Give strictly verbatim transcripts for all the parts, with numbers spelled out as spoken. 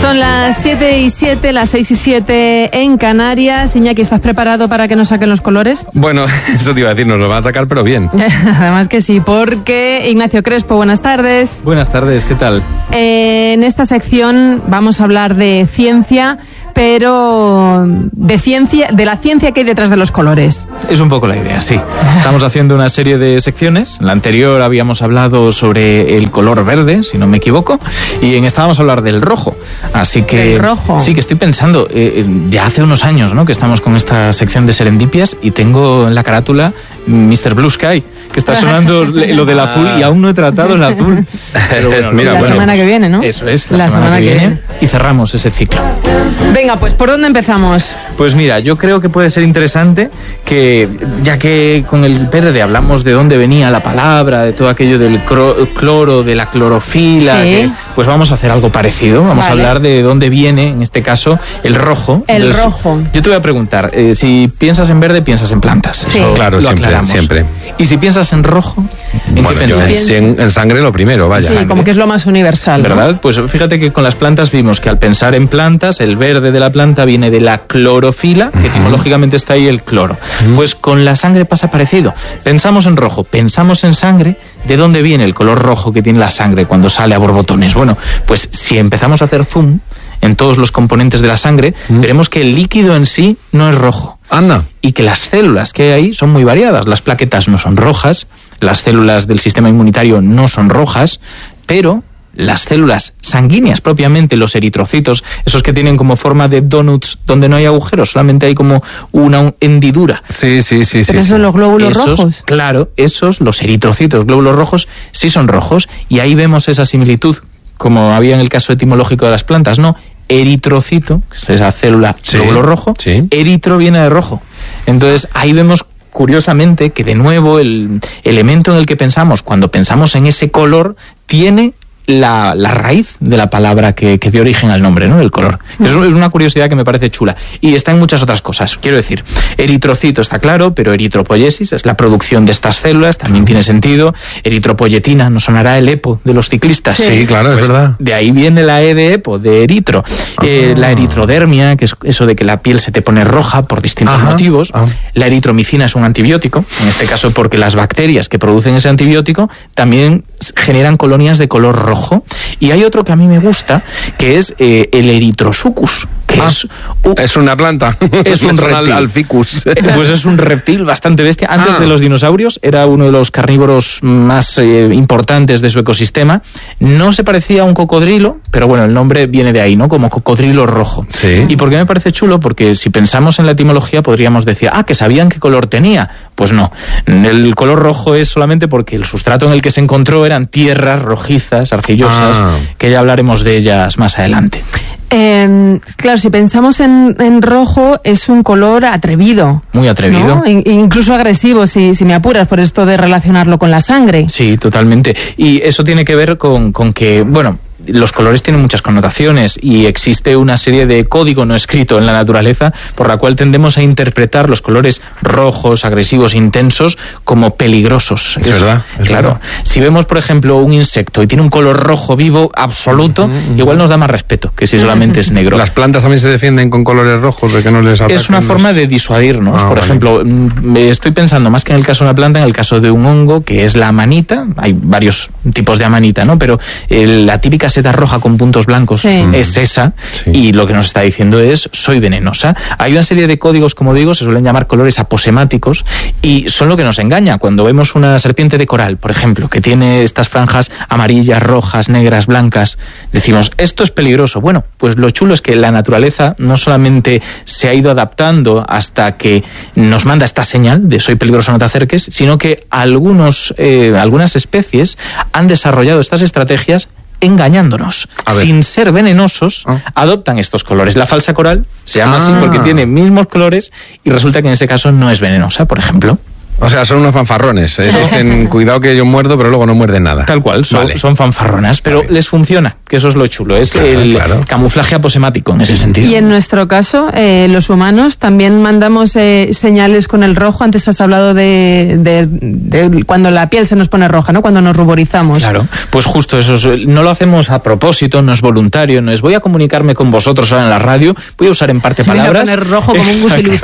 Son las siete y siete, las seis y siete en Canarias. Iñaki, ¿estás preparado para que nos saquen los colores? Bueno, eso te iba a decir, nos lo van a sacar, pero bien. Además que sí, porque Ignacio Crespo, buenas tardes. Buenas tardes, ¿qué tal? Eh, en esta sección vamos a hablar de ciencia, pero de ciencia, de la ciencia que hay detrás de los colores. Es un poco la idea, sí. Estamos haciendo una serie de secciones. En la anterior habíamos hablado sobre el color verde, si no me equivoco, y en esta vamos a hablar del rojo. Así que... ¿El rojo? Sí, que estoy pensando, eh, ya hace unos años, ¿no?, que estamos con esta sección de serendipias y tengo en la carátula mister Blue Sky, que está sonando lo del azul y aún no he tratado el azul. Pero bueno, mira, la bueno, semana que viene, ¿no? Eso es, la, la semana, semana que, que viene. viene. Y cerramos ese ciclo. Venga, pues ¿por dónde empezamos? Pues mira, yo creo que puede ser interesante que, ya que con el verde hablamos de dónde venía la palabra, de todo aquello del cloro, de la clorofila, sí. que, pues vamos a hacer algo parecido. Vamos vale. a hablar de dónde viene, en este caso, el rojo. El Entonces, rojo. Yo te voy a preguntar, eh, si piensas en verde, piensas en plantas. Sí. Eso claro, lo siempre, aclaramos. siempre. Y si piensas en rojo, ¿en bueno, qué piensas? Yo, en, en sangre lo primero, vaya. Sí, sangre. Como que es lo más universal, ¿verdad? ¿no? Pues fíjate que con las plantas vimos que al pensar en plantas, el verde de la planta viene de la clorofila, que uh-huh. etimológicamente está ahí el cloro. Uh-huh. Pues con la sangre pasa parecido. Pensamos en rojo, pensamos en sangre. ¿De dónde viene el color rojo que tiene la sangre cuando sale a borbotones? Bueno, pues si empezamos a hacer zoom en todos los componentes de la sangre, uh-huh. veremos que el líquido en sí no es rojo. Anda. Y que las células que hay ahí son muy variadas. Las plaquetas no son rojas, las células del sistema inmunitario no son rojas, pero las células sanguíneas propiamente, los eritrocitos, esos que tienen como forma de donuts donde no hay agujeros, solamente hay como una hendidura. Sí, sí, sí. Pero sí, esos sí. son los glóbulos esos, rojos. Claro, esos, los eritrocitos, glóbulos rojos, sí son rojos. Y ahí vemos esa similitud, como había en el caso etimológico de las plantas, ¿no? Eritrocito, que es esa célula sí, glóbulo rojo, sí. eritro viene de rojo. Entonces ahí vemos curiosamente que de nuevo el elemento en el que pensamos cuando pensamos en ese color tiene La, la raíz de la palabra que, que dio origen al nombre, ¿no? El color. Eso es una curiosidad que me parece chula. Y está en muchas otras cosas. Quiero decir, eritrocito está claro, pero eritropoiesis es la producción de estas células, también tiene sentido. Eritropoyetina, ¿nos sonará el EPO de los ciclistas? Sí, sí claro, pues es verdad. De ahí viene la E de EPO, de eritro. Eh, la eritrodermia, que es eso de que la piel se te pone roja por distintos Ajá. motivos. Ajá. La eritromicina es un antibiótico, en este caso porque las bacterias que producen ese antibiótico también generan colonias de color rojo. Y hay otro que a mí me gusta, que es eh, el Erythrosuchus, que ah, es, uh, es una planta. Es un reptil. Al ficus. Pues es un reptil bastante bestia. Antes ah. de los dinosaurios era uno de los carnívoros más eh, importantes de su ecosistema. No se parecía a un cocodrilo, pero bueno, el nombre viene de ahí, ¿no? Como cocodrilo rojo. Sí. ¿Y por qué me parece chulo? Porque si pensamos en la etimología podríamos decir, ah, que sabían qué color tenía. Pues no. El color rojo es solamente porque el sustrato en el que se encontró eran tierras rojizas, arcillosas, ah. que ya hablaremos de ellas más adelante. Eh, claro, si pensamos en, en rojo, es un color atrevido. Muy atrevido. ¿No? In, incluso agresivo, si, si me apuras, por esto de relacionarlo con la sangre. Sí, totalmente. Y eso tiene que ver con, con que, bueno, los colores tienen muchas connotaciones y existe una serie de código no escrito en la naturaleza por la cual tendemos a interpretar los colores rojos, agresivos, intensos como peligrosos. Es, es verdad. Es claro. verdad. Si vemos, por ejemplo, un insecto y tiene un color rojo vivo absoluto, uh-huh, uh-huh. igual nos da más respeto que si solamente es negro. Las plantas también se defienden con colores rojos de que no les ataquen. Es una forma de disuadirnos. Ah, por vale. ejemplo, estoy pensando más que en el caso de una planta, en el caso de un hongo, que es la amanita. Hay varios tipos de amanita, ¿no? Pero el, la típica seta roja con puntos blancos sí. es esa, sí. y lo que nos está diciendo es soy venenosa. Hay una serie de códigos, como digo, se suelen llamar colores aposemáticos y son lo que nos engaña. Cuando vemos una serpiente de coral, por ejemplo, que tiene estas franjas amarillas, rojas, negras, blancas, decimos, esto es peligroso. Bueno, pues lo chulo es que la naturaleza no solamente se ha ido adaptando hasta que nos manda esta señal de soy peligroso, no te acerques, sino que algunos, eh, algunas especies han desarrollado estas estrategias engañándonos. Sin ser venenosos, ah. adoptan estos colores. La falsa coral se llama ah. así porque tiene mismos colores y resulta que en ese caso no es venenosa, por ejemplo. O sea, son unos fanfarrones. ¿eh? Dicen, cuidado que yo muerdo, pero luego no muerden nada. Tal cual, son, vale. son fanfarronas, pero vale. les funciona, que eso es lo chulo. Es claro, el claro. camuflaje aposemático en ese sentido. Y en nuestro caso, eh, los humanos también mandamos eh, señales con el rojo. Antes has hablado de, de, de cuando la piel se nos pone roja, ¿no? Cuando nos ruborizamos. Claro, pues justo eso. Es, no lo hacemos a propósito, no es voluntario, no es voy a comunicarme con vosotros ahora en la radio, voy a usar en parte palabras. Voy a poner rojo como un gusiluz.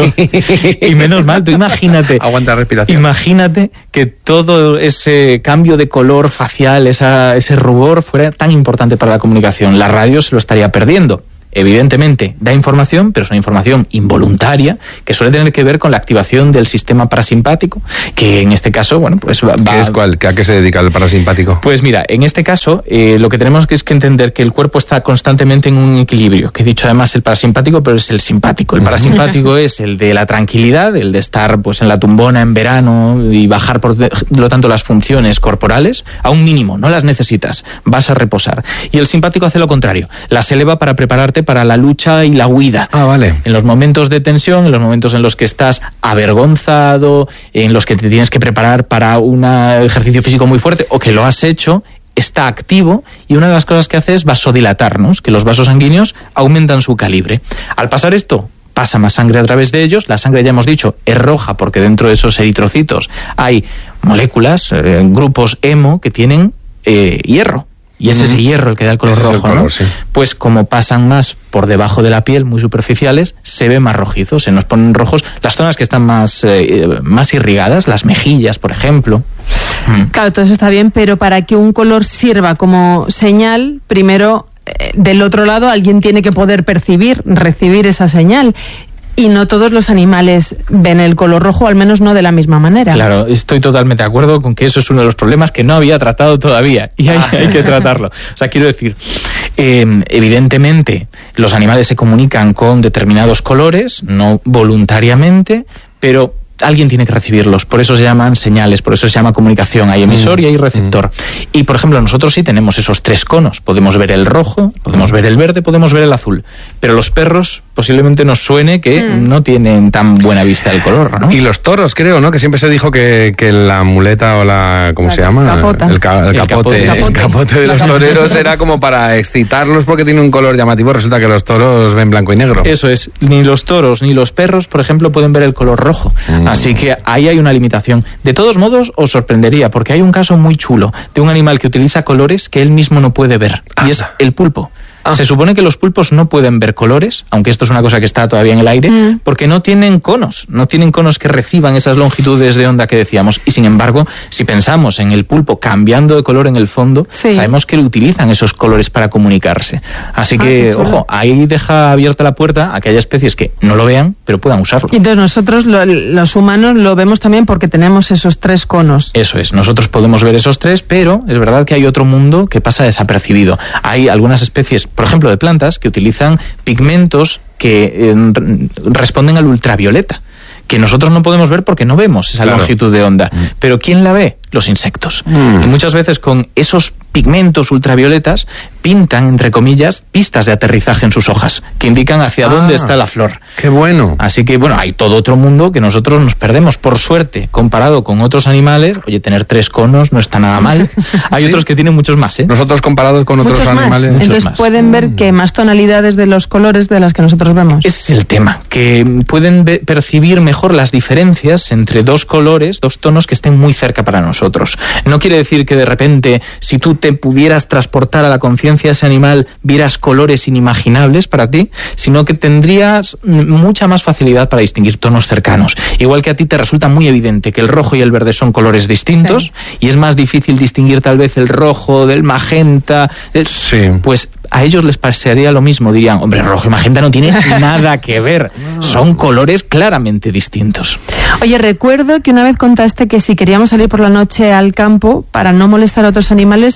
Y menos mal, tú imagínate. Aguanta respiración. Imagínate que todo ese cambio de color facial, esa, ese rubor fuera tan importante para la comunicación. La radio se lo estaría perdiendo. Evidentemente da información, pero es una información involuntaria que suele tener que ver con la activación del sistema parasimpático, que en este caso, bueno, pues va... ¿Qué es cuál? ¿A qué se dedica el parasimpático? Pues mira, en este caso eh, lo que tenemos que es que entender que el cuerpo está constantemente en un equilibrio, que he dicho además el parasimpático, pero es el simpático. El parasimpático es el de la tranquilidad, el de estar pues en la tumbona en verano y bajar por de, lo tanto las funciones corporales a un mínimo, no las necesitas, vas a reposar. Y el simpático hace lo contrario, las eleva para prepararte para la lucha y la huida. Ah, vale. En los momentos de tensión, en los momentos en los que estás avergonzado, en los que te tienes que preparar para un ejercicio físico muy fuerte o que lo has hecho, está activo y una de las cosas que hace es vasodilatarnos, que los vasos sanguíneos aumentan su calibre. Al pasar esto, pasa más sangre a través de ellos. La sangre, ya hemos dicho, es roja porque dentro de esos eritrocitos hay moléculas, eh, grupos hemo que tienen eh, hierro. Y es ese hierro el que da el color rojo, color, ¿no? Sí. Pues como pasan más por debajo de la piel, muy superficiales, se ve más rojizo, se nos ponen rojos las zonas que están más, eh, más irrigadas, las mejillas, por ejemplo. Claro, todo eso está bien, pero para que un color sirva como señal, primero, eh, del otro lado, alguien tiene que poder percibir, recibir esa señal. Y no todos los animales ven el color rojo, al menos no de la misma manera. Claro, estoy totalmente de acuerdo con que eso es uno de los problemas que no había tratado todavía y hay, hay que tratarlo. O sea, quiero decir, eh, evidentemente los animales se comunican con determinados colores, no voluntariamente, pero alguien tiene que recibirlos, por eso se llaman señales, por eso se llama comunicación, hay emisor y hay receptor. Y por ejemplo, nosotros sí tenemos esos tres conos, podemos ver el rojo, podemos ver el verde, podemos ver el azul, pero los perros posiblemente nos suene que mm. no tienen tan buena vista el color, ¿no? Y los toros, creo, ¿no? Que siempre se dijo que, que la muleta o la... ¿cómo claro, se llama? Capota. El, ca, el, el, capote, capote. el capote de los toreros era como para excitarlos porque tiene un color llamativo, resulta que los toros ven blanco y negro. Eso es, ni los toros ni los perros, por ejemplo, pueden ver el color rojo. Mm. Así que ahí hay una limitación. De todos modos, os sorprendería, porque hay un caso muy chulo de un animal que utiliza colores que él mismo no puede ver, ah. y es el pulpo. Ah. Se supone que los pulpos no pueden ver colores, aunque esto es una cosa que está todavía en el aire, mm. porque no tienen conos, no tienen conos que reciban esas longitudes de onda que decíamos. Y sin embargo, si pensamos en el pulpo cambiando de color en el fondo, sí. sabemos que utilizan esos colores para comunicarse. Así que, ah, ojo, ahí deja abierta la puerta a que haya especies que no lo vean, pero puedan usarlo. Y entonces nosotros, lo, los humanos, lo vemos también porque tenemos esos tres conos. Eso es, nosotros podemos ver esos tres, pero es verdad que hay otro mundo que pasa desapercibido. Hay algunas especies, por ejemplo, de plantas que utilizan pigmentos que eh, responden al ultravioleta, que nosotros no podemos ver porque no vemos esa claro. longitud de onda. Mm. Pero ¿quién la ve? Los insectos. Mm. Y muchas veces con esos pigmentos ultravioletas pintan, entre comillas, pistas de aterrizaje en sus hojas, que indican hacia ah, dónde está la flor. ¡Qué bueno! Así que, bueno, hay todo otro mundo que nosotros nos perdemos. Por suerte, comparado con otros animales, oye, tener tres conos no está nada mal. Hay ¿Sí? otros que tienen muchos más, ¿eh? Nosotros comparados con otros muchos animales... Más. Entonces más. pueden ver que más tonalidades de los colores de las que nosotros vemos. Ese es el tema, que pueden ve- percibir mejor las diferencias entre dos colores, dos tonos que estén muy cerca para nosotros. No quiere decir que de repente, si tú te pudieras transportar a la conciencia de ese animal, vieras colores inimaginables para ti, sino que tendrías mucha más facilidad para distinguir tonos cercanos. Igual que a ti te resulta muy evidente que el rojo y el verde son colores distintos, sí. y es más difícil distinguir tal vez el rojo del magenta, sí. pues a ellos les pasaría lo mismo, dirían, hombre, rojo y magenta no tiene nada que ver, son colores claramente distintos. Oye, recuerdo que una vez contaste que si queríamos salir por la noche al campo, para no molestar a otros animales,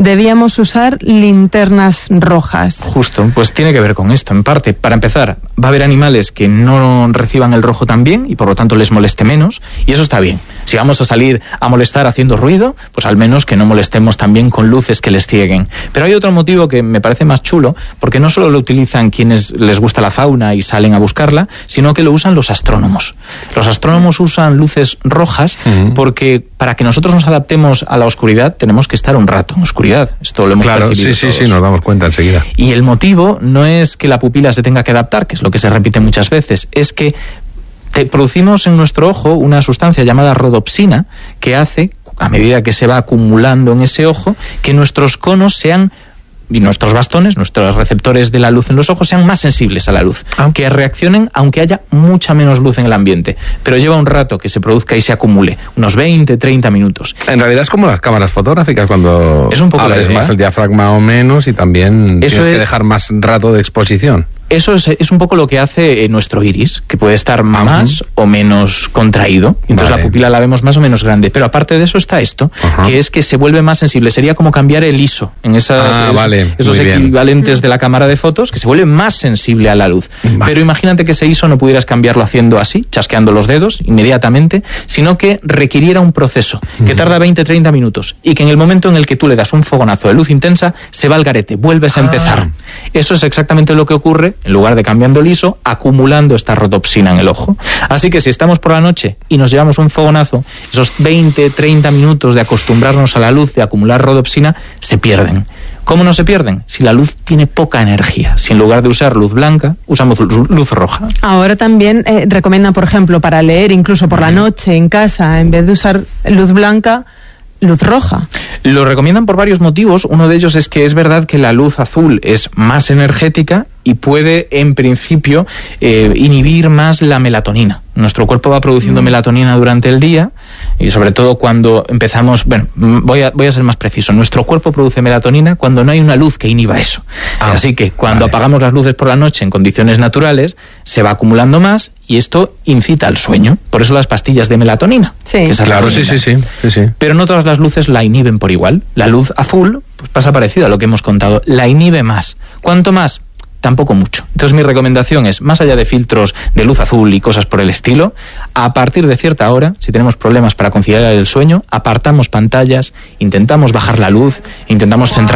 debíamos usar linternas rojas. Justo, pues tiene que ver con esto, en parte. Para empezar, va a haber animales que no reciban el rojo tan bien y por lo tanto les moleste menos, y eso está bien. Si vamos a salir a molestar haciendo ruido, pues al menos que no molestemos también con luces que les cieguen. Pero hay otro motivo que me parece más chulo, porque no solo lo utilizan quienes les gusta la fauna y salen a buscarla, sino que lo usan los astrónomos. Los astrónomos usan luces rojas uh-huh. porque para que nosotros nos adaptemos a la oscuridad tenemos que estar un rato en oscuridad. Esto lo hemos claro, percibido sí, sí, todos. sí, nos damos cuenta enseguida. Y el motivo no es que la pupila se tenga que adaptar, que es lo que se repite muchas veces, es que te producimos en nuestro ojo una sustancia llamada rodopsina que hace, a medida que se va acumulando en ese ojo, que nuestros conos sean, y nuestros bastones, nuestros receptores de la luz en los ojos sean más sensibles a la luz, ah. que reaccionen aunque haya mucha menos luz en el ambiente, pero lleva un rato que se produzca y se acumule, unos veinte, treinta minutos. En realidad es como las cámaras fotográficas, cuando es un poco abres más el diafragma o menos y también Eso tienes es... que dejar más rato de exposición. Eso es, es un poco lo que hace nuestro iris, que puede estar más uh-huh. o menos contraído. Entonces vale. la pupila la vemos más o menos grande. Pero aparte de eso está esto, uh-huh. que es que se vuelve más sensible. Sería como cambiar el I S O en esas, ah, es, vale. esos Muy equivalentes bien. de la cámara de fotos, que se vuelve más sensible a la luz. Vale. Pero imagínate que ese I S O no pudieras cambiarlo haciendo así, chasqueando los dedos inmediatamente, sino que requiriera un proceso uh-huh. que tarda veinte, treinta minutos y que en el momento en el que tú le das un fogonazo de luz intensa, se va al garete, vuelves a ah. empezar. Eso es exactamente lo que ocurre, en lugar de cambiando el I S O, acumulando esta rodopsina en el ojo. Así que si estamos por la noche y nos llevamos un fogonazo, esos veinte, treinta minutos de acostumbrarnos a la luz, de acumular rodopsina, se pierden. ¿Cómo no se pierden? Si la luz tiene poca energía. Si en lugar de usar luz blanca, usamos luz roja. Ahora también eh, recomiendan, por ejemplo, para leer incluso por la noche en casa, en vez de usar luz blanca, luz roja. Lo recomiendan por varios motivos. Uno de ellos es que es verdad que la luz azul es más energética y puede, en principio, eh, inhibir más la melatonina. Nuestro cuerpo va produciendo mm. melatonina durante el día y sobre todo cuando empezamos... Bueno, voy a, voy a ser más preciso. Nuestro cuerpo produce melatonina cuando no hay una luz que inhiba eso. Ah, Así que cuando vale. apagamos las luces por la noche en condiciones naturales, se va acumulando más y esto incita al sueño. Por eso las pastillas de melatonina. Sí, que claro, sí, sí, sí, sí, sí. Pero no todas las luces la inhiben por igual. La luz azul pues pasa parecido a lo que hemos contado. La inhibe más. ¿Cuánto más? Tampoco mucho. Entonces mi recomendación es, más allá de filtros de luz azul y cosas por el estilo, a partir de cierta hora, si tenemos problemas para conciliar el sueño, apartamos pantallas, intentamos bajar la luz, intentamos centrar